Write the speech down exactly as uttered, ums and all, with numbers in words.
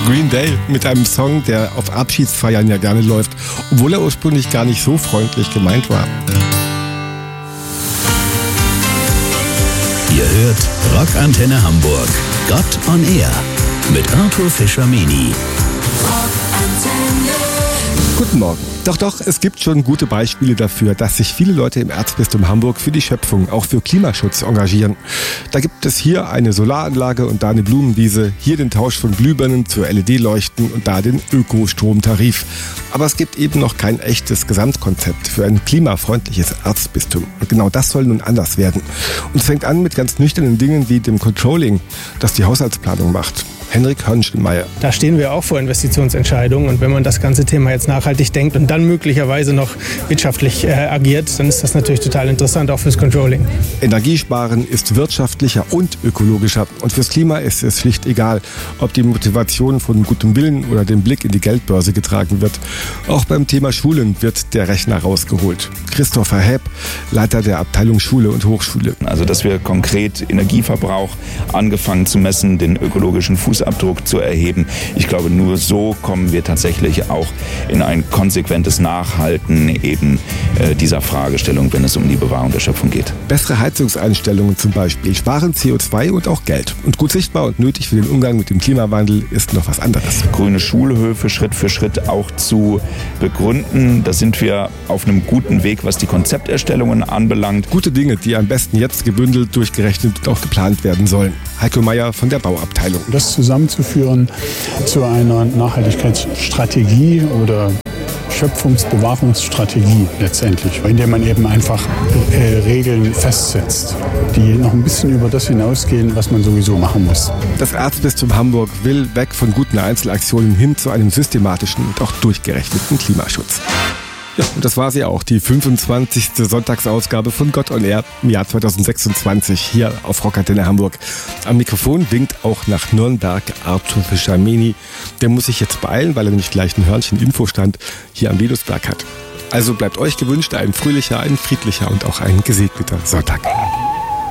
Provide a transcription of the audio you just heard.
Green Day mit einem Song, der auf Abschiedsfeiern ja gerne läuft, obwohl er ursprünglich gar nicht so freundlich gemeint war. Ihr hört Rockantenne Hamburg, Gott on Air mit Arthur Fischer-Meny. Guten Morgen. Doch, doch, es gibt schon gute Beispiele dafür, dass sich viele Leute im Erzbistum Hamburg für die Schöpfung, auch für Klimaschutz engagieren. Da gibt es hier eine Solaranlage und da eine Blumenwiese, hier den Tausch von Glühbirnen zu L E D-Leuchten und da den Ökostromtarif. Aber es gibt eben noch kein echtes Gesamtkonzept für ein klimafreundliches Erzbistum. Und genau das soll nun anders werden. Und es fängt an mit ganz nüchternen Dingen wie dem Controlling, das die Haushaltsplanung macht. Henrik Hörnschenmeier. Da stehen wir auch vor Investitionsentscheidungen und wenn man das ganze Thema jetzt nachhaltig denkt und dann möglicherweise noch wirtschaftlich äh, agiert, dann ist das natürlich total interessant, auch fürs Controlling. Energiesparen ist wirtschaftlicher und ökologischer und fürs Klima ist es schlicht egal, ob die Motivation von gutem Willen oder dem Blick in die Geldbörse getragen wird. Auch beim Thema Schulen wird der Rechner rausgeholt. Christopher Häb, Leiter der Abteilung Schule und Hochschule. Also dass wir konkret Energieverbrauch angefangen zu messen, den ökologischen Fußabdruck zu erheben. Ich glaube, nur so kommen wir tatsächlich auch in ein konsequentes Nachhalten eben äh, dieser Fragestellung, wenn es um die Bewahrung der Schöpfung geht. Bessere Heizungseinstellungen zum Beispiel sparen C O zwei und auch Geld. Und gut sichtbar und nötig für den Umgang mit dem Klimawandel ist noch was anderes. Grüne Schulhöfe Schritt für Schritt auch zu begründen. Da sind wir auf einem guten Weg, was die Konzepterstellungen anbelangt. Gute Dinge, die am besten jetzt gebündelt, durchgerechnet und auch geplant werden sollen. Heiko Meier von der Bauabteilung. Das zusammenzuführen zu einer Nachhaltigkeitsstrategie oder Schöpfungsbewahrungsstrategie letztendlich, indem man eben einfach äh, Regeln festsetzt, die noch ein bisschen über das hinausgehen, was man sowieso machen muss. Das Erzbistum Hamburg will weg von guten Einzelaktionen hin zu einem systematischen und auch durchgerechneten Klimaschutz. Ja, und das war sie auch, die fünfundzwanzigste Sonntagsausgabe von Gott on Air im Jahr zweitausendsechsundzwanzig hier auf Rockantenne Hamburg. Am Mikrofon winkt auch nach Nürnberg Arthur Fischer-Meny. Der muss sich jetzt beeilen, weil er nämlich gleich einen Hörnchen-Infostand hier am Vedusberg hat. Also bleibt euch gewünscht ein fröhlicher, ein friedlicher und auch ein gesegneter Sonntag.